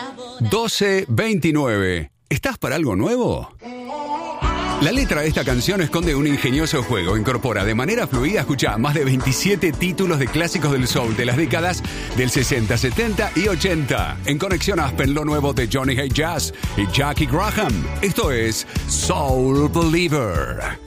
12:29. ¿Estás para algo nuevo? La letra de esta canción esconde un ingenioso juego. Incorpora de manera fluida, escucha, más de 27 títulos de clásicos del soul de las décadas del 60, 70 y 80. En Conexión Aspen, lo nuevo de Johnny Hay Jazz y Jackie Graham. Esto es Soul Believer.